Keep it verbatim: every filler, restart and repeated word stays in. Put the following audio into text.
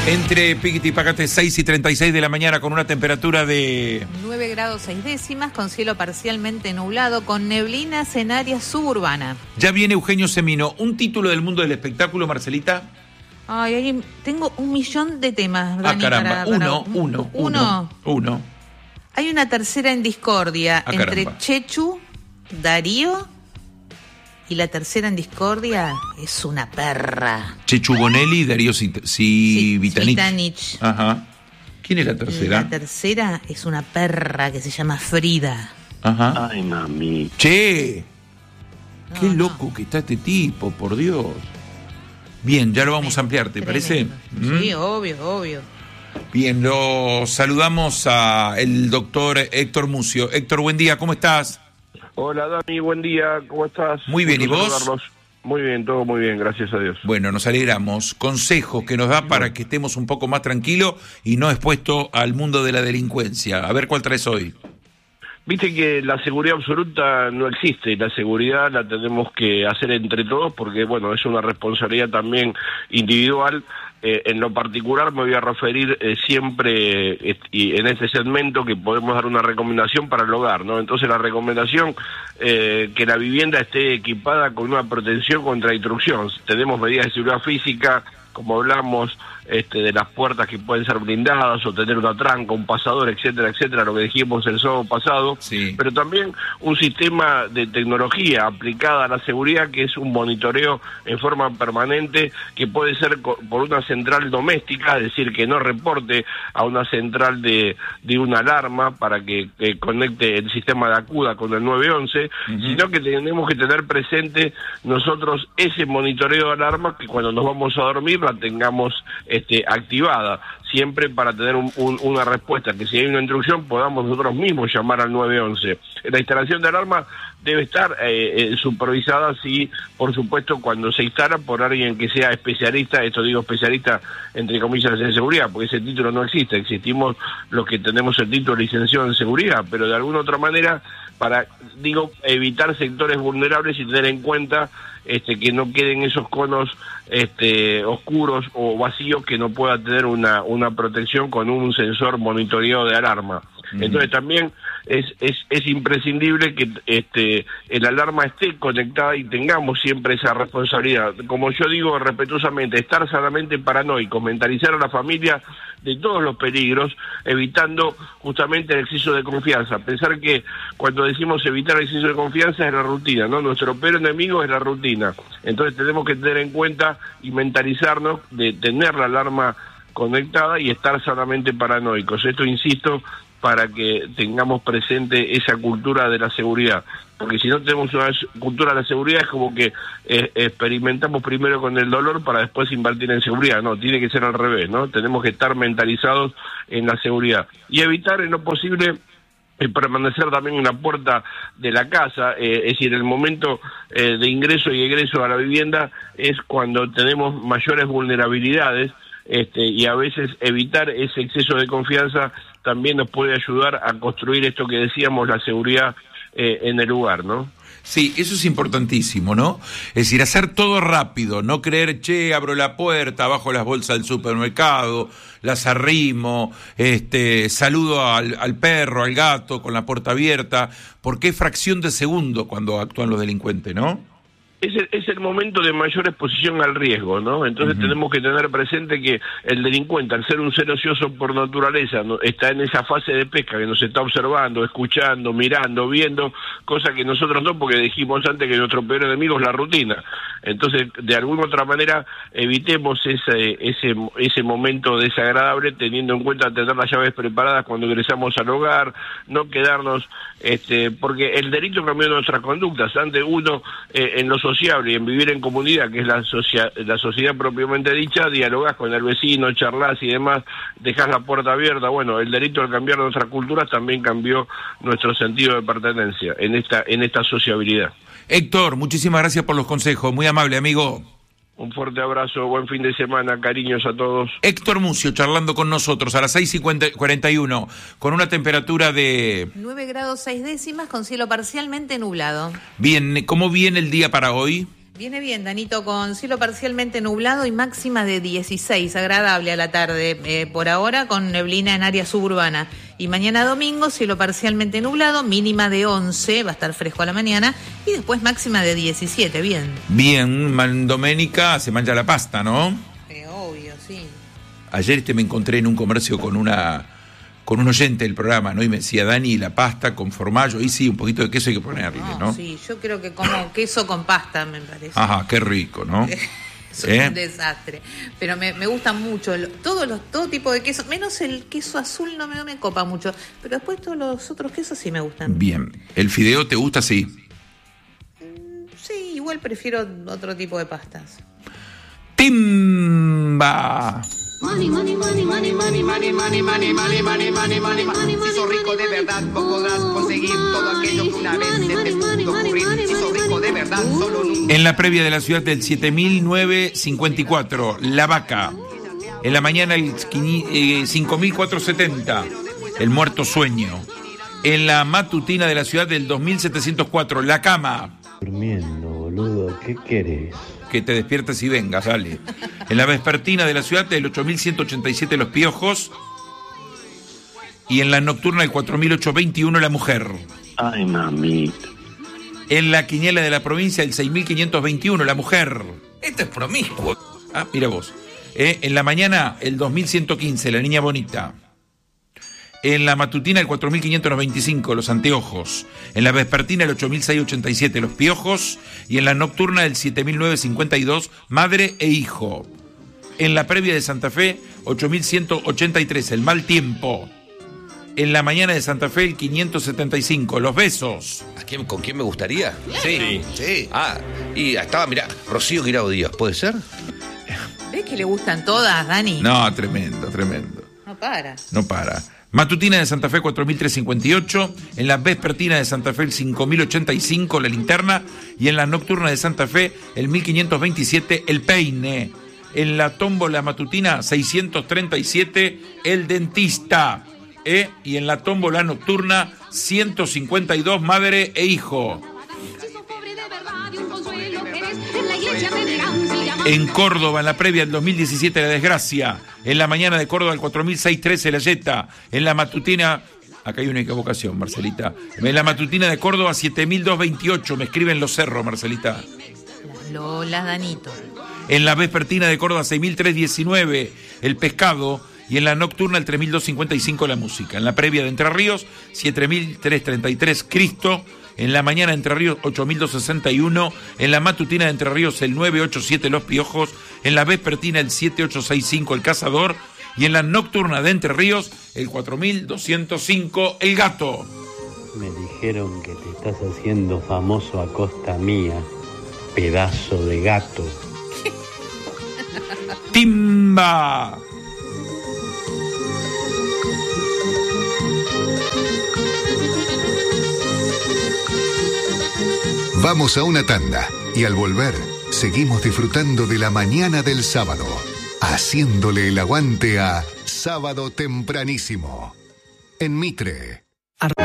Entre Piquete y Pacate, seis y treinta y seis de la mañana, con una temperatura de nueve grados seis décimas, con cielo parcialmente nublado, con neblinas en área suburbana. Ya viene Eugenio Semino. ¿Un título del mundo del espectáculo, Marcelita? Ay, ay, tengo un millón de temas, Ah, Dani, caramba. para, para- Uno, uno, uno. uno, uno. Hay una tercera en discordia Ah, entre caramba. Chechu, Darío, y la tercera en discordia es una perra. Chechu Bonelli, Darío Sit- Sí, Civitanic. Civitanic. Ajá. ¿Quién es la Y tercera? la tercera es una perra que se llama Frida. Ajá. Ay, mami. Che, No, qué no. loco que está este tipo, por Dios. Bien, ya lo vamos a ampliar, ¿te parece? Tremendo. Sí, ¿Mm? obvio, obvio. Bien, lo saludamos a el doctor Héctor Mucio. Héctor, buen día, ¿cómo estás? Hola, Dani, buen día, ¿cómo estás? Muy bien, Gusto ¿y vos? saludarlos. Muy bien, todo muy bien, gracias a Dios. Bueno, nos alegramos. Consejos que nos da para que estemos un poco más tranquilos y no expuestos al mundo de la delincuencia. A ver cuál traes hoy. Viste que la seguridad absoluta no existe, la seguridad la tenemos que hacer entre todos porque, bueno, es una responsabilidad también individual. Eh, en lo particular me voy a referir eh, siempre eh, y en este segmento que podemos dar una recomendación para el hogar, ¿no? Entonces la recomendación eh, que la vivienda esté equipada con una protección contra intrusión. Tenemos medidas de seguridad física, como hablamos, este, de las puertas que pueden ser blindadas o tener una tranca, un pasador, etcétera, etcétera, lo que dijimos el sábado pasado, Sí. pero también un sistema de tecnología aplicada a la seguridad que es un monitoreo en forma permanente que puede ser co- por una central doméstica, es decir, que no reporte a una central de, de una alarma para que, que conecte el sistema de acuda con el nueve once, Ujú. sino que tenemos que tener presente nosotros ese monitoreo de alarma que cuando nos vamos a dormir la tengamos este, activada, siempre para tener un, un, una respuesta, que si hay una intrusión podamos nosotros mismos llamar al nueve once. La instalación de alarma debe estar eh, eh, supervisada, sí, por supuesto, cuando se instala por alguien que sea especialista, esto digo especialista entre comillas en seguridad, porque ese título no existe, existimos los que tenemos el título de licenciado en seguridad, pero de alguna otra manera, para, digo, evitar sectores vulnerables y tener en cuenta este que no queden esos conos este oscuros o vacíos que no pueda tener una una protección con un sensor monitoreado de alarma. Ujú. Entonces también es, es es imprescindible que este el alarma esté conectada y tengamos siempre esa responsabilidad. Como yo digo respetuosamente, estar sanamente paranoicos, mentalizar a la familia de todos los peligros, evitando justamente el exceso de confianza. Pensar que cuando decimos evitar el exceso de confianza es la rutina, ¿no? Nuestro peor enemigo es la rutina. Entonces tenemos que tener en cuenta y mentalizarnos de tener la alarma conectada y estar sanamente paranoicos. Esto, insisto, para que tengamos presente esa cultura de la seguridad. Porque si no tenemos una cultura de la seguridad es como que eh, experimentamos primero con el dolor para después invertir en seguridad. No, tiene que ser al revés, ¿no? Tenemos que estar mentalizados en la seguridad. Y evitar en lo posible eh, permanecer también en la puerta de la casa, eh, es decir, el momento eh, de ingreso y egreso a la vivienda es cuando tenemos mayores vulnerabilidades. Este, y a veces evitar ese exceso de confianza también nos puede ayudar a construir esto que decíamos, la seguridad eh, en el lugar, ¿no? Sí, eso es importantísimo, ¿no? Es decir, hacer todo rápido, no creer, che, abro la puerta, bajo las bolsas del supermercado, las arrimo, este, saludo al, al perro, al gato con la puerta abierta, porque es fracción de segundo cuando actúan los delincuentes, ¿no? Es el, es el momento de mayor exposición al riesgo, ¿no? Entonces Uh-huh. tenemos que tener presente que el delincuente, al ser un ser ocioso por naturaleza, ¿no?, está en esa fase de pesca que nos está observando, escuchando, mirando, viendo, cosa que nosotros no, porque dijimos antes que nuestro peor enemigo es la rutina. Entonces, de alguna otra manera, evitemos ese ese ese momento desagradable, teniendo en cuenta tener las llaves preparadas cuando ingresamos al hogar, no quedarnos, este, porque el delito cambió nuestras conductas. Antes uno, eh, en lo sociable y en vivir en comunidad, que es la, socia, la sociedad propiamente dicha, dialogás con el vecino, charlas y demás, dejás la puerta abierta. Bueno, el delito al cambiar nuestras culturas también cambió nuestro sentido de pertenencia en esta en esta sociabilidad. Héctor, muchísimas gracias por los consejos, muy amable, amigo. Un fuerte abrazo, buen fin de semana, cariños a todos. Héctor Mucio charlando con nosotros a las seis y cuarenta y uno, con una temperatura de... nueve grados seis décimas, con cielo parcialmente nublado. Bien, ¿cómo viene el día para hoy? Viene bien, Danito, con cielo parcialmente nublado y máxima de dieciséis, agradable a la tarde, eh, por ahora con neblina en área suburbana. Y mañana domingo, cielo parcialmente nublado, mínima de once, va a estar fresco a la mañana, y después máxima de diecisiete, bien. Bien, Man Doménica se mancha la pasta, ¿no? Eh, obvio, sí. Ayer este me encontré en un comercio con una con un oyente del programa, ¿no? Y me decía, Dani, la pasta con formaggio, y sí, un poquito de queso hay que ponerle, ¿no? No, sí, yo creo que como queso con pasta, me parece. Ajá, qué rico, ¿no? Es ¿Eh? un desastre. Pero me, me gustan mucho lo, todos los, todo tipo de queso, menos el queso azul no me, no me copa mucho, pero después todos los otros quesos sí me gustan. Bien. ¿El fideo te gusta? Sí. Sí, igual prefiero otro tipo de pastas. ¡Timba! Money, money, money, money, money, money, money, money, money, money, money, money, money. Si sos rico de verdad, vos podrás conseguir todo aquello que una vez se te pudo ocurrir. Si sos rico de verdad, solo nunca. En la previa de la ciudad del siete mil novecientos cincuenta y cuatro, La Vaca. En la mañana el cinco mil cuatrocientos setenta, El Muerto Sueño. En la matutina de la ciudad del dos mil setecientos cuatro, La Cama. Durmiendo, boludo, ¿qué querés? Que te despiertes y vengas, dale. En la vespertina de la ciudad del ocho mil ciento ochenta y siete, Los Piojos. Y en la nocturna del cuatro mil ochocientos veintiuno, La Mujer. Ay, mamita. En la quiniela de la provincia del seis mil quinientos veintiuno, La Mujer. Esto es promiscuo. Ah, mira vos. Eh, en la mañana, el dos mil ciento quince, La Niña Bonita. En la matutina, el cuatro mil quinientos veinticinco, Los Anteojos. En la vespertina, el ocho mil seiscientos ochenta y siete, Los Piojos. Y en la nocturna, el siete mil novecientos cincuenta y dos, Madre e Hijo. En la previa de Santa Fe, ocho mil ciento ochenta y tres, El Mal Tiempo. En la mañana de Santa Fe, el quinientos setenta y cinco, Los Besos. ¿A quién, ¿Con quién me gustaría? Sí. Sí. Ah, y estaba, mirá, Rocío Guirao Díaz, ¿puede ser? ¿Ves que le gustan todas, Dani? No, tremendo, tremendo. No para. No para. Matutina de Santa Fe, cuatro mil trescientos cincuenta y ocho. En la vespertina de Santa Fe, el cinco mil ochenta y cinco, La Linterna. Y en la nocturna de Santa Fe, el mil quinientos veintisiete, El Peine. En la tómbola matutina, seiscientos treinta y siete, El Dentista. ¿Eh? Y en la tómbola nocturna, ciento cincuenta y dos, Madre e Hijo. En Córdoba, en la previa del dos mil diecisiete, La Desgracia. En la mañana de Córdoba, el cuatro mil seiscientos trece, La Yeta. En la matutina, acá hay una equivocación, Marcelita. En la matutina de Córdoba, siete mil doscientos veintiocho, me escriben Los Cerros, Marcelita. Las Lolas, Danito. En la vespertina de Córdoba, seis mil trescientos diecinueve, El Pescado. Y en la nocturna, el tres mil doscientos cincuenta y cinco, La Música. En la previa de Entre Ríos, siete mil trescientos treinta y tres, Cristo. En la mañana de Entre Ríos, ocho mil doscientos sesenta y uno. En la matutina de Entre Ríos, el nueve ochenta y siete, Los Piojos. En la vespertina, el siete ocho seis cinco, El Cazador. Y en la nocturna de Entre Ríos, el cuatro mil doscientos cinco, El Gato. Me dijeron que te estás haciendo famoso a costa mía, pedazo de gato. ¡Timba! Vamos a una tanda y al volver seguimos disfrutando de la mañana del sábado, haciéndole el aguante a Sábado Tempranísimo en Mitre.